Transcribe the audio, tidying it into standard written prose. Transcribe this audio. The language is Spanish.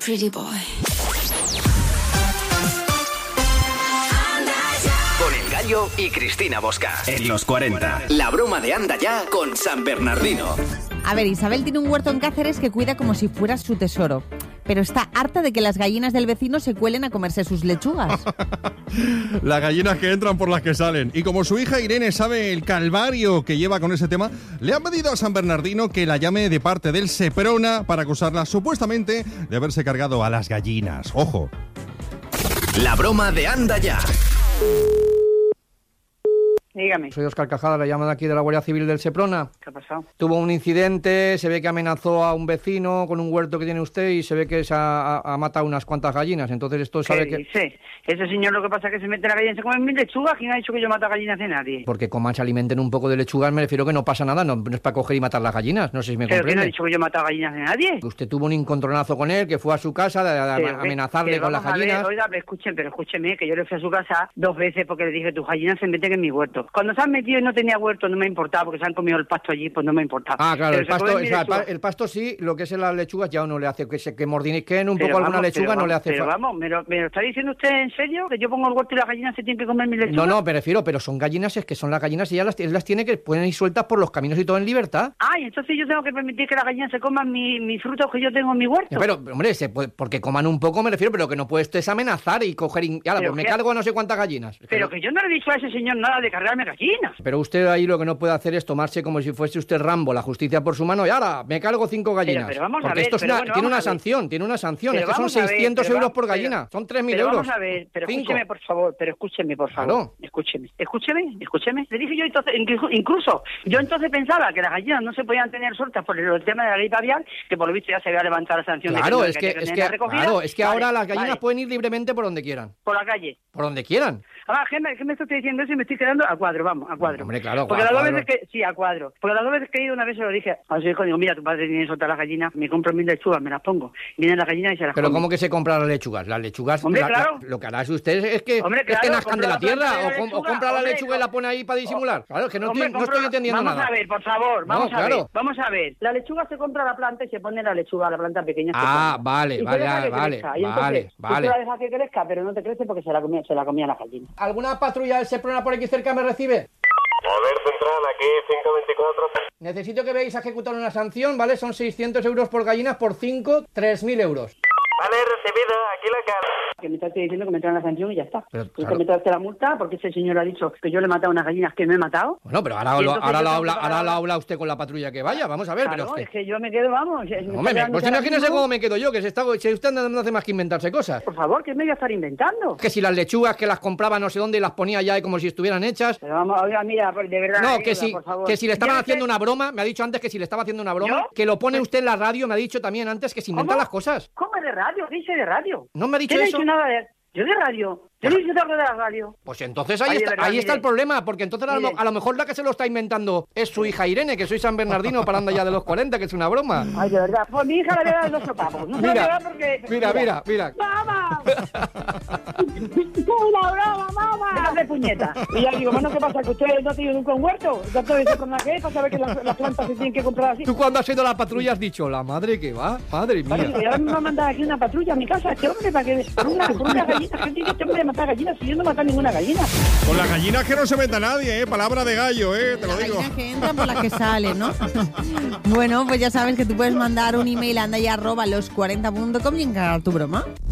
pretty boy. Con El Gallo y Cristina Bosca. En los 40. La broma de Anda Ya con San Bernardino. A ver, Isabel tiene un huerto en Cáceres que cuida como si fuera su tesoro. Pero está harta de que las gallinas del vecino se cuelen a comerse sus lechugas. Las gallinas que entran por las que salen. Y como su hija Irene sabe el calvario que lleva con ese tema, le han pedido a San Bernardino que la llame de parte del Seprona para acusarla supuestamente de haberse cargado a las gallinas. ¡Ojo! La broma de Anda Ya. Dígame. Soy Óscar Cajada, la llamo de aquí de la Guardia Civil del Seprona. ¿Qué ha pasado? Tuvo un incidente, se ve que amenazó a un vecino con un huerto que tiene usted y se ve que se ha matado unas cuantas gallinas. Entonces esto sabe ¿Qué que... dice? Ese señor lo que pasa es que se mete la gallina y se come 1000 lechugas. ¿Quién ha dicho que yo mato a gallinas de nadie? Porque coman, se alimenten un poco de lechugas, me refiero que no pasa nada, no es para coger y matar las gallinas, no sé si me ¿Pero quién ha comprende. dicho que yo mato a gallinas de nadie? Usted tuvo un encontronazo con él, que fue a su casa a amenazarle con las gallinas. Oiga, pero escúcheme, que yo le fui a su casa 2 veces porque le dije, tus gallinas se meten en mi huerto. Cuando se han metido y no tenía huerto, no me importaba, porque se han comido el pasto allí, pues no me importaba. Ah, claro, Pero el pasto sí, lo que es las lechugas ya no le hace, que mordisquen un poco alguna lechuga no le hace falta. Pero vamos, ¿me lo está diciendo usted en serio? ¿Que yo pongo el huerto y las gallinas se tienen que comer mi lechuga? No, me refiero, pero son gallinas, es que son las gallinas y él las tiene que pueden ir sueltas por los caminos y todo en libertad. Ah, y entonces yo tengo que permitir que las gallinas se coman mis frutos que yo tengo en mi huerto. Pero, hombre, porque coman un poco me refiero, pero que no puede usted es amenazar y coger pues me cargo a no sé cuántas gallinas. Pero que yo no le he dicho a ese señor nada de cargarme gallinas. Pero usted ahí lo que no puede hacer es tomarse como si fuese usted Rambo, la justicia por su mano, y ahora me cargo 5 gallinas. Pero vamos porque a ver, esto tiene una sanción, es que son 600 euros por gallina, son 3.000 euros. Vamos a ver, pero 5. escúcheme por favor, Claro. Escúcheme. Le dije yo entonces, incluso, yo entonces pensaba que las gallinas no se podían tener sueltas por el tema de la ley pavial, que por lo visto ya se había levantado la sanción. Claro, es que ahora las gallinas pueden ir libremente por donde quieran. Por la calle. Por donde quieran. Ah, ¿qué me está diciendo eso? Y me estoy quedando a cuadro, vamos, a cuadro. Hombre, claro, porque las 2 veces que... Sí, a cuadro. Porque las 2 veces que he ido, una vez se lo dije a su hijo, digo, mira, tu padre tiene que soltar las gallinas, me compro 1000 lechugas, me las pongo. Vienen las gallinas y se las Pero comen. ¿cómo que se compran las lechugas? Las lechugas, hombre, claro. lo que hará usted es que nazcan de la tierra, o compra la lechuga y la pone ahí para disimular. Claro, es que no estoy entendiendo nada. Vamos a ver, por favor, vamos a ver. La lechuga se compra la planta y se pone la lechuga, la planta pequeña. Vale. Tú la dejas que crezca, pero no te crece porque se la comía la gallina. ¿Alguna patrulla del Seprona por aquí cerca me recibe? A ver, central, aquí 524. Necesito que veáis a ejecutar una sanción, ¿vale? Son 600 euros por gallinas, por 5, 3.000 euros. Vale, recibida, aquí la cara. Que me estás diciendo que me traen la sanción y ya está. Pero, claro. Que me traste la multa porque ese señor ha dicho que yo le he matado unas gallinas que no he matado. Bueno, pero ahora lo habla usted con la patrulla que vaya, vamos a ver. Claro, pero es que yo me quedo, vamos. Pues imagínese cómo me quedo yo, que si usted no hace más que inventarse cosas. Por favor, ¿qué me voy a estar inventando? Que si las lechugas que las compraba no sé dónde y las ponía ya como si estuvieran hechas. Pero vamos, oiga, mira, de verdad. No, por favor. que si le estaban haciendo una broma, me ha dicho antes que si le estaba haciendo una broma, ¿yo? que lo pone usted en la radio, me ha dicho también antes que se inventa las cosas. ¿Cómo de radio? Dice de radio. ¿No me ha dicho eso? eso? No he dicho nada de... Yo de radio. Yo no he dicho algo de la radio. Pues entonces ahí está el problema, porque entonces a lo mejor la que se lo está inventando es su hija Irene, que soy San Bernardino para Anda Ya de los 40, que es una broma. Ay, de verdad. Pues mi hija le voy a dar 2 sopapos. No se lo voy a dar porque... Mira. ¡Mamá! ¡Una broma, mamá! ¡Déjate puñeta! Y ya digo, bueno, ¿qué pasa? ¿Que usted no ha tenido nunca un huerto? ¿Tanto dice con la que para saber que las plantas se tienen que comprar así? Tú cuando has ido a la patrulla has dicho, la madre que va, madre mía. Vale, y ahora me va a mandar aquí una patrulla a mi casa, este hombre, para que... Por una gallina, gente que este hombre mata gallinas, si yo no mato ninguna gallina. Con las gallinas que no se meta nadie, palabra de gallo, te lo digo. Las gallinas que entran por las que salen, ¿no? Bueno, pues ya sabes que tú puedes mandar un email a andaya@los40.com y encargar tu broma.